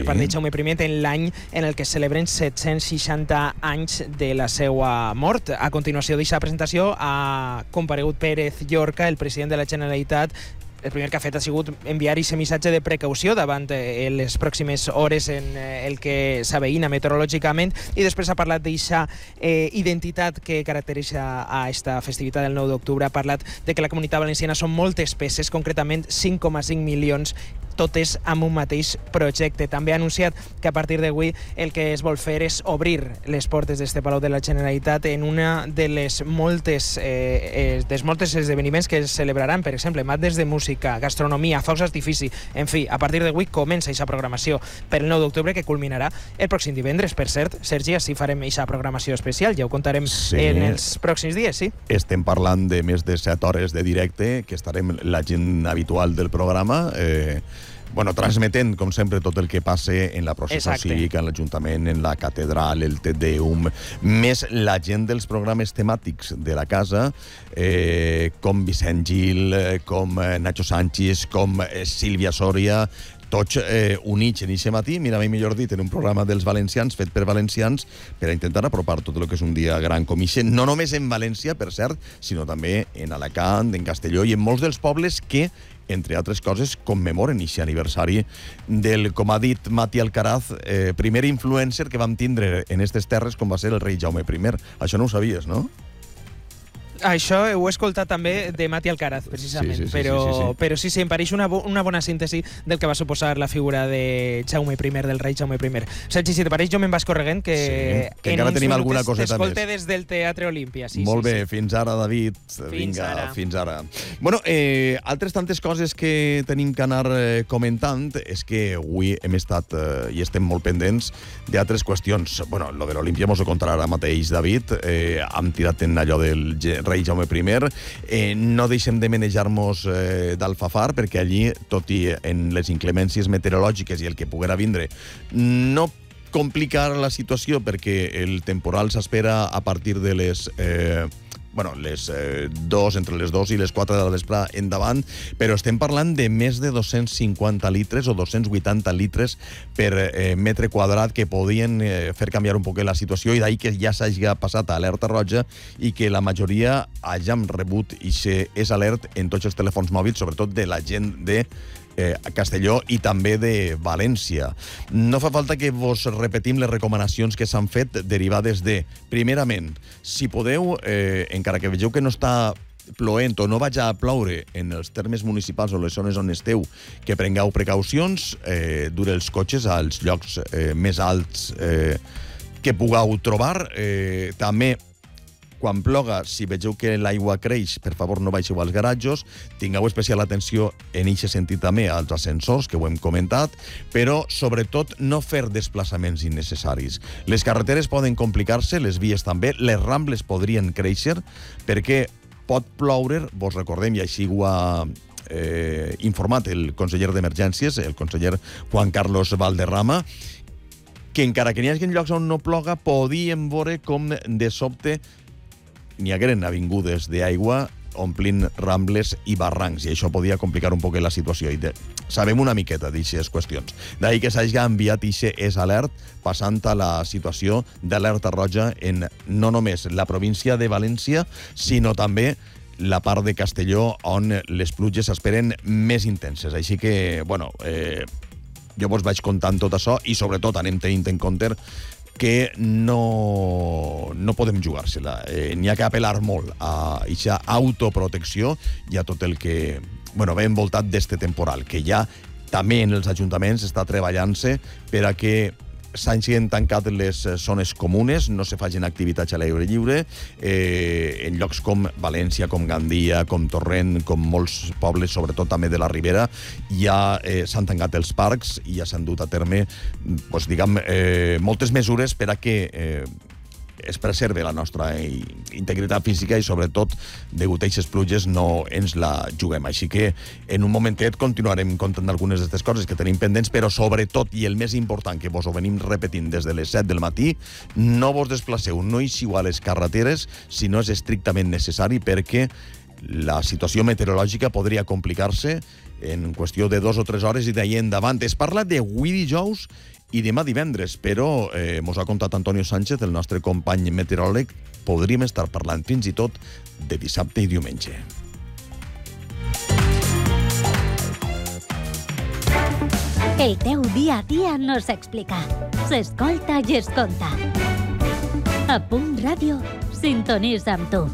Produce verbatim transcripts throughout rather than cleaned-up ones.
part de Jaume I en l'any en el que es celebren set-cents seixanta anys de la seva mort. A continuació d'aquesta presentació ha comparegut Pérez Llorca, el president de la Generalitat. El primer que ha fet ha sigut enviar aquest missatge de precaució davant eh, les pròximes hores en eh, el que s'aveïna meteorològicament, i després ha parlat d'aquesta eh, identitat que caracteritza a esta festivitat del nou d'octubre. Ha parlat de que la Comunitat Valenciana són moltes peces, concretament cinc coma cinc milions, totes amb un mateix projecte. També ha anunciat que a partir d'avui el que es vol fer és obrir les portes d'este Palau de la Generalitat en una de les moltes, eh, eh, dels moltes esdeveniments que es celebraran, per exemple, mates de música, gastronomia, focs d'artifici. En fi, a partir d'avui comença aquesta programació per el nou d'octubre, que culminarà el pròxim divendres. Per cert, Sergi, així farem aquesta programació especial, ja ho contarem sí. en els pròxims dies, sí? Estem parlant de més de set hores de directe, que estarem la gent habitual del programa, eh, bueno, transmetent, com sempre, tot el que passe en la processó cívica, en l'Ajuntament, en la catedral, el Te Deum, més la gent dels programes temàtics de la casa, eh, com Vicent Gil, com Nacho Sánchez, com Sílvia Sòria, tots eh, units en aquest matí, mira, mai millor dit, en un programa dels valencians, fet per valencians, per a intentar apropar tot el que és un dia gran com ixe, no només en València, per cert, sinó també en Alacant, en Castelló i en molts dels pobles que, entre altres coses, commemoren aquest aniversari del, com ha dit Mati Alcaraz, eh, primer influencer que vam tindre en aquestes terres com va ser el rei Jaume I. Això no ho sabies, no? Això ho he escoltat també de Mati Alcaraz, precisament, sí, sí, sí, però, sí, sí, sí. però sí, sí, em pareix una, bo, una bona síntesi del que va suposar la figura de Jaume I, del rei Jaume I. Sergi, si te pareix, jo me'n vas corregent, que, sí, que encara tenim alguna coseta més. T'escolte des del Teatre Olímpia. Sí, Molt sí, bé, sí. fins ara, David. Fins Vinga, ara. Fins ara. Bueno, eh, altres tantes coses que tenim que anar eh, comentant és que avui hem estat eh, i estem molt pendents d'altres qüestions. Bueno, lo de l'Olímpia mos ho contarà ara mateix, David. Eh, hem tirat en allò del rei Jaume I. Eh, no deixem de manejar-nos eh, d'Alfafar, perquè allí, tot i en les inclemències meteorològiques i el que poguera vindre, no complicar la situació, perquè el temporal s'espera a partir de les... Eh, bueno, les eh, dos, entre les dos i les quatre de la vespre endavant, però estem parlant de més de dos-cents cinquanta litres o dos-cents vuitanta litres per eh, metre quadrat que podien eh, fer canviar un poc la situació, i d'ahir que ja s'hagi passat a alerta roja i que la majoria hàgim rebut aquest alert en tots els telèfons mòbils, sobretot de la gent de Eh, a Castelló i també de València. No fa falta que vos repetim les recomanacions que s'han fet derivades de, primerament, si podeu, eh, encara que vegeu que no està ploent o no vaig a ploure en els termes municipals o les zones on esteu, que prengueu precaucions, eh, dur els cotxes als llocs eh, més alts eh, que pugueu trobar. Eh, també, quan ploga, si vegeu que l'aigua creix, per favor no baixeu als garatjos, tingueu especial atenció en aquest sentit també als ascensors, que ho hem comentat, però sobretot no fer desplaçaments innecessaris. Les carreteres poden complicar-se, les vies també, les rambles podrien créixer, perquè pot ploure, vos recordem, i així ho ha eh, informat el conseller d'Emergències, el conseller Juan Carlos Valderrama, que encara que n'hi hagi llocs on no ploga, podíem veure com de sobte n'hi hagueren avingudes d'aigua omplint rambles i barrancs, i això podia complicar un poc la situació. I de... sabem una miqueta d'aixes qüestions. D'ahir que s'hagi enviat ixe és alert, passant a la situació d'alerta roja en no només la província de València, sinó també la part de Castelló, on les pluges s'esperen més intenses. Així que, bueno, eh, jo vos vaig contant tot això, i sobretot anem tenint en compte que no, no podem jugar-se-la. Eh, N'hi ha que apel·lar molt a aquesta autoprotecció i a tot el que bueno, ve envoltat d'este temporal, que ja també en els ajuntaments està treballant-se per a que s'hagin tancat les zones comunes, no se facin activitats a l'aire lliure, eh, en llocs com València, com Gandia, com Torrent, com molts pobles, sobretot també de la Ribera, ja eh, s'han tancat els parcs i ja s'han dut a terme doncs, diguem, eh, moltes mesures per a que eh, es preserve la nostra integritat física i, sobretot, degut a aquestes pluges, no ens la juguem. Així que, en un momentet, continuarem contant algunes d'aquestes coses que tenim pendents, però, sobretot, i el més important, que vos ho venim repetint des de les set del matí, no vos desplaceu, no eixiu a les carreteres si no és estrictament necessari, perquè la situació meteorològica podria complicar-se en qüestió de dos o tres hores i d'ahir endavant. Es parla d'avui dijous i demà divendres, però eh, mos ha contat Antonio Sánchez, el nostre company meteoròleg, podríem estar parlant fins i tot de dissabte i diumenge. El teu dia a dia no s'explica, s'escolta i es conta. A Punt Ràdio, sintonitza amb tu.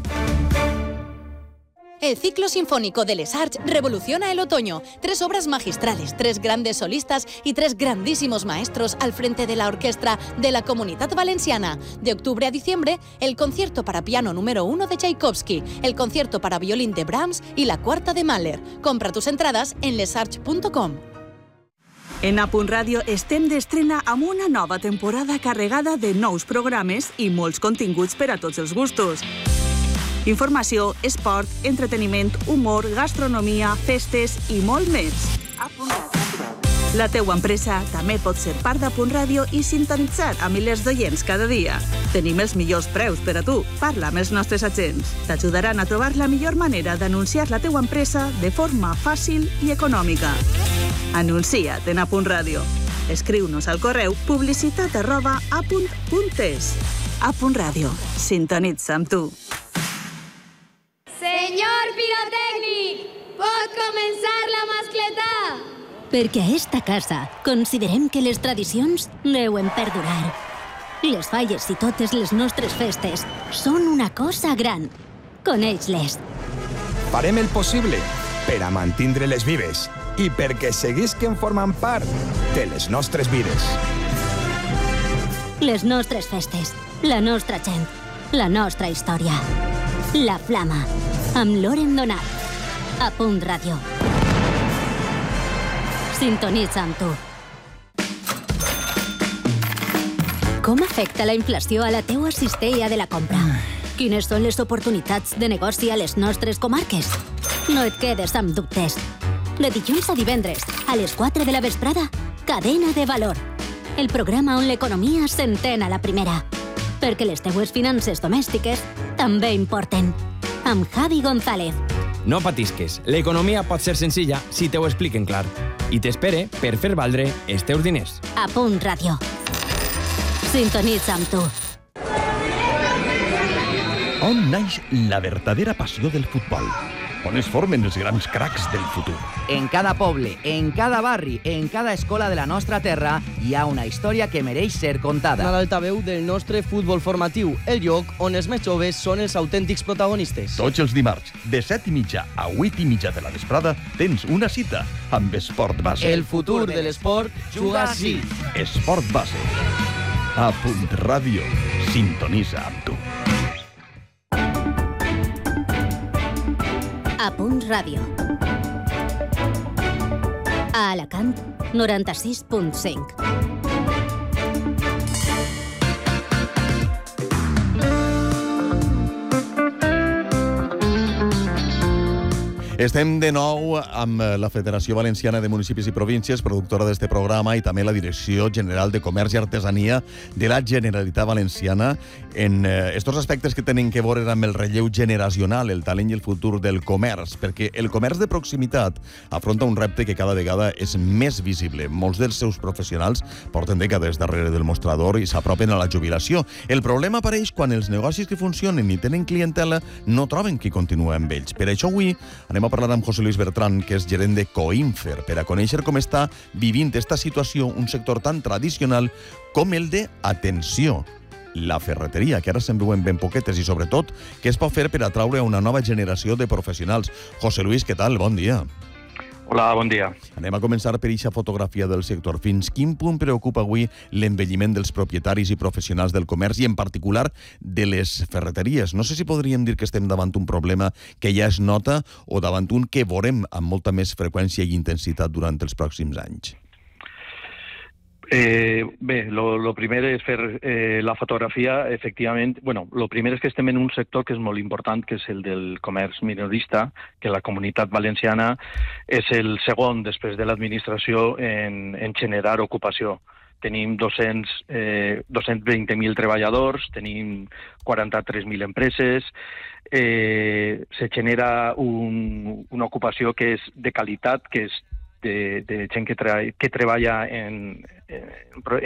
El ciclo sinfónico de Les Arts revoluciona el otoño. Tres obras magistrales, tres grandes solistas y tres grandísimos maestros al frente de la orquesta de la Comunitat Valenciana. De octubre a diciembre, el concierto para piano número uno de Tchaikovsky, el concierto para violín de Brahms y la cuarta de Mahler. Compra tus entradas en lesarts punto com. En A Punt Ràdio estem d'estrena amb una nova temporada carregada de nous programes i molts continguts per a tots els gustos. Informació, esport, entreteniment, humor, gastronomia, festes i molt més. La teua empresa també pot ser part d'A Punt Ràdio i sintonitzar a milers d'oients cada dia. Tenim els millors preus per a tu. Parla amb els nostres agents. T'ajudaran a trobar la millor manera d'anunciar la teua empresa de forma fàcil i econòmica. Anuncia't en A Punt Ràdio. Escriu-nos al correu publicitat arroba apunt punt es. A Punt Ràdio. Sintonitza amb tu. Senyor pirotècnic, pot començar la mascletà? Perquè a esta casa considerem que les tradicions deuen perdurar. Les falles i totes les nostres festes són una cosa gran. Coneix-les. Farem el possible per a mantindre-les vives i perquè seguisquen formant part de les nostres vides. Les nostres festes, la nostra gent, la nostra història. La Flama, amb Lorem Donat. A Punt Ràdio. Sintonitza amb tu. Com afecta la inflació a la teua cistella de la compra? Quines són les oportunitats de negoci a les nostres comarques? No et quedes amb dubtes. De dilluns a divendres, a les quatre de la vesprada, Cadena de Valor. El programa on l'economia s'entén a la primera. Perquè les teues finances domèstiques també importen. Amb Javi González. No patisques, l'economia pot ser senzilla si te ho expliquen clar. I t'espere per fer valdre els teus diners. A Punt Ràdio. Sintonitza amb tu. On naix la verdadera passió del futbol? On es formen els grans cracs del futur? En cada poble, en cada barri, en cada escola de la nostra terra hi ha una història que mereix ser contada. A l'altaveu del nostre futbol formatiu, el lloc on els més joves són els autèntics protagonistes. Tots els dimarts, de set i mitja a vuit i mitja de la vesprada, tens una cita amb Esport Base. El futur de l'esport juga així. Esport Base. A Punt Ràdio. Sintonitza amb tu. A Punt Ràdio. A Alacant, noranta-sis punt cinc. Estem de nou amb la Federació Valenciana de Municipis i Províncies, productora d'este programa, i també la Direcció General de Comerç i Artesania de la Generalitat Valenciana en estos aspectes que tenen que veure amb el relleu generacional, el talent i el futur del comerç, perquè el comerç de proximitat afronta un repte que cada vegada és més visible. Molts dels seus professionals porten dècades darrere del mostrador i s'apropen a la jubilació. El problema apareix quan els negocis que funcionen i tenen clientela no troben qui continua amb ells. Per això avui anem a parlar amb José Luis Bertran, que és gerent de Coinfer, per a conèixer com està vivint esta situació un sector tan tradicional com el de, atenció, la ferreteria, que ara se'n veuen ben poquetes, i sobretot, què es pot fer per atraure a una nova generació de professionals. José Luis, què tal? Bon dia. Hola, bon dia. Anem a començar per eixa fotografia del sector. Fins quin punt preocupa avui l'envelliment dels propietaris i professionals del comerç i en particular de les ferreteries? No sé si podríem dir que estem davant un problema que ja es nota o davant un que veurem amb molta més freqüència i intensitat durant els pròxims anys. Eh, bé, lo, lo primer és fer eh, la fotografia, efectivament. Bueno, lo primer és que estem en un sector que és molt important, que és el del comerç minorista, que la Comunitat Valenciana és el segon després de l'administració en, en generar ocupació. Tenim dos-cents vint mil treballadors, tenim quaranta-tres mil empreses, eh, se genera un, una ocupació que és de qualitat, que és de, de gent que, tra que treballa en, en,